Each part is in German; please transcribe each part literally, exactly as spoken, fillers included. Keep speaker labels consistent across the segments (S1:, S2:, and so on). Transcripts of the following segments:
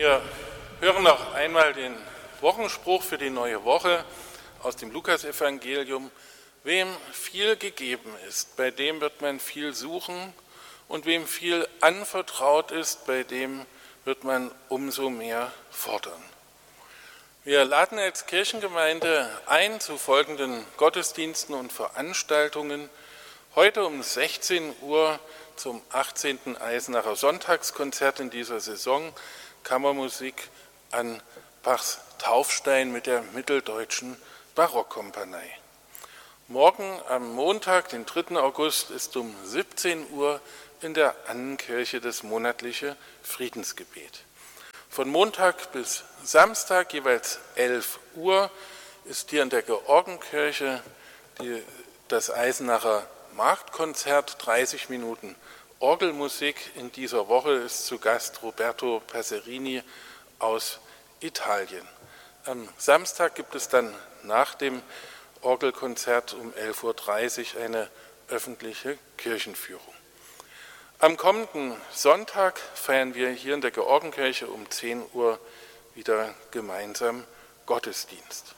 S1: Wir hören noch einmal den Wochenspruch für die neue Woche aus dem Lukasevangelium. Wem viel gegeben ist, bei dem wird man viel suchen, und wem viel anvertraut ist, bei dem wird man umso mehr fordern. Wir laden als Kirchengemeinde ein zu folgenden Gottesdiensten und Veranstaltungen. Heute um sechzehn Uhr zum achtzehnten Eisenacher Sonntagskonzert in dieser Saison Kammermusik an Bachs Taufstein mit der Mitteldeutschen Barockkompanie. Morgen am Montag, den dritten August, ist um siebzehn Uhr in der Annenkirche das monatliche Friedensgebet. Von Montag bis Samstag jeweils elf Uhr ist hier in der Georgenkirche die, das Eisenacher Marktkonzert, dreißig Minuten Orgelmusik. In dieser Woche ist zu Gast Roberto Passerini aus Italien. Am Samstag gibt es dann nach dem Orgelkonzert um elf Uhr dreißig eine öffentliche Kirchenführung. Am kommenden Sonntag feiern wir hier in der Georgenkirche um zehn Uhr wieder gemeinsam Gottesdienst.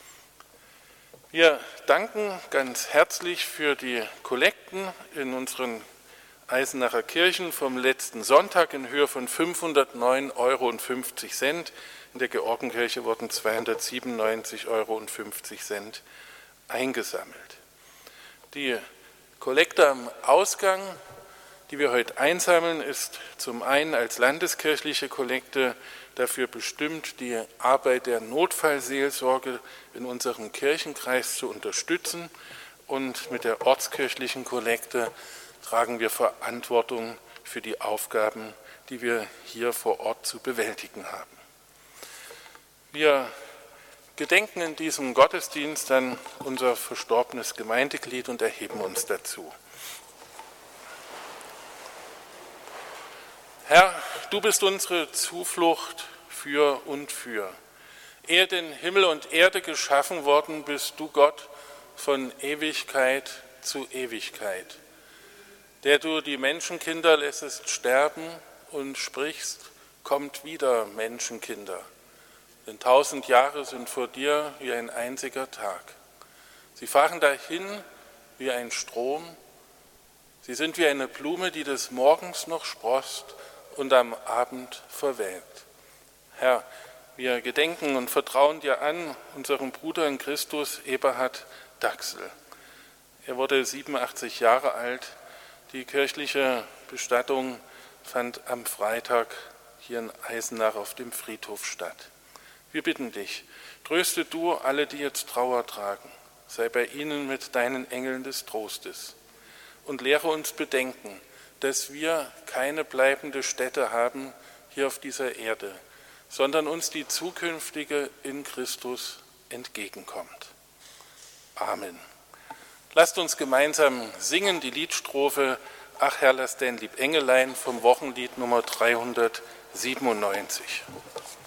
S1: Wir danken ganz herzlich für die Kollekten in unseren Eisenacher Kirchen vom letzten Sonntag in Höhe von fünfhundertneun Euro und fünfzig Cent. In der Georgenkirche wurden zweihundertsiebenundneunzig Euro und fünfzig Cent eingesammelt. Die Kollekte am Ausgang, die wir heute einsammeln, ist zum einen als landeskirchliche Kollekte dafür bestimmt, die Arbeit der Notfallseelsorge in unserem Kirchenkreis zu unterstützen, und mit der ortskirchlichen Kollekte tragen wir Verantwortung für die Aufgaben, die wir hier vor Ort zu bewältigen haben. Wir gedenken in diesem Gottesdienst an unser verstorbenes Gemeindeglied und erheben uns dazu. Herr, du bist unsere Zuflucht für und für. Ehe denn Himmel und Erde geschaffen worden, bist du Gott von Ewigkeit zu Ewigkeit, der du die Menschenkinder lässest sterben und sprichst, kommt wieder, Menschenkinder. Denn tausend Jahre sind vor dir wie ein einziger Tag. Sie fahren dahin wie ein Strom. Sie sind wie eine Blume, die des Morgens noch sproßt und am Abend verwelkt. Herr, wir gedenken und vertrauen dir an unseren Bruder in Christus, Eberhard Daxel. Er wurde siebenundachtzig Jahre alt. Die kirchliche Bestattung fand am Freitag hier in Eisenach auf dem Friedhof statt. Wir bitten dich, tröste du alle, die jetzt Trauer tragen. Sei bei ihnen mit deinen Engeln des Trostes und lehre uns bedenken, dass wir keine bleibende Stätte haben hier auf dieser Erde, sondern uns die zukünftige in Christus entgegenkommt. Amen. Lasst uns gemeinsam singen die Liedstrophe Ach Herr, lass dein Lieb Engelein vom Wochenlied Nummer dreihundertsiebenundneunzig.